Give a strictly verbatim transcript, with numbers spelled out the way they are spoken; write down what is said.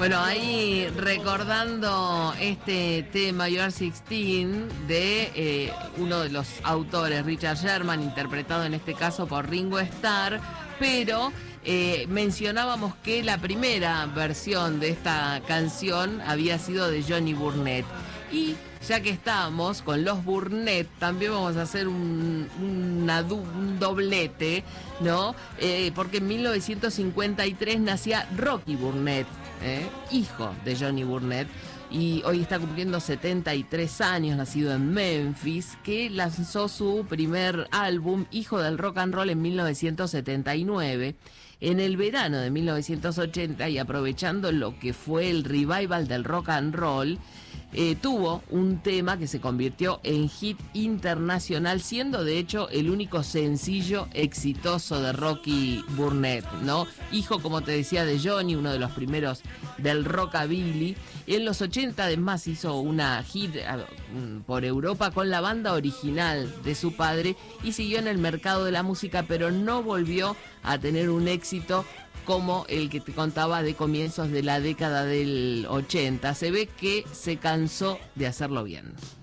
Bueno, ahí recordando este tema You Are sixteen de eh, uno de los autores, Richard Sherman, interpretado en este caso por Ringo Starr, pero eh, mencionábamos que la primera versión de esta canción había sido de Johnny Burnett. Y ya que estamos con los Burnett, también vamos a hacer un, una, un doblete, ¿no? Eh, porque en mil novecientos cincuenta y tres nacía Rocky Burnett, ¿eh? hijo de Johnny Burnett, y hoy está cumpliendo setenta y tres años, nacido en Memphis, que lanzó su primer álbum, Hijo del Rock and Roll, en mil novecientos setenta y nueve. En el verano de mil novecientos ochenta, y aprovechando lo que fue el revival del rock and roll, Eh, tuvo un tema que se convirtió en hit internacional, siendo de hecho el único sencillo exitoso de Rocky Burnett, ¿no? Hijo, como te decía, de Johnny, uno de los primeros del rockabilly. En los ochenta además hizo una hit por Europa con la banda original de su padre y siguió en el mercado de la música, pero no volvió a tener un éxito como el que te contaba de comienzos de la década del ochenta. Se ve que se cansó de hacerlo bien.